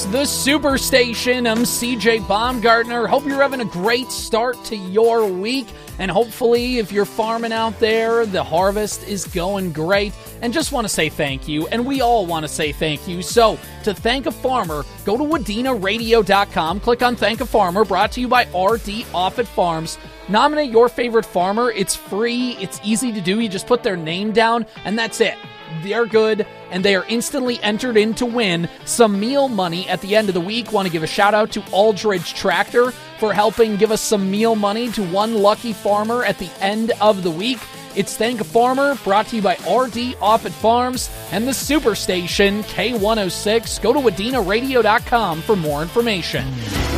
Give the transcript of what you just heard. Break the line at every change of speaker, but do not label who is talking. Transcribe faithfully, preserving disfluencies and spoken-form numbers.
It's the Superstation. I'm C J Baumgartner. Hope you're having a great start to your week. And hopefully, if you're farming out there, the harvest is going great. And just want to say thank you. And we all want to say thank you. So, to thank a farmer, go to Wadena Radio dot com. Click on Thank a Farmer, brought to you by R D Offutt Farms. Nominate your favorite farmer. It's free. It's easy to do. You just put their name down, and that's it. They're good, and they are instantly entered in to win some meal money at the end of the week. Want to give a shout-out to Aldridge Tractor for helping give us some meal money to one lucky farmer at the end of the week. It's Thank a Farmer, brought to you by R D Offutt Farms and the Superstation K one oh six. Go to Wadena Radio dot com for more information.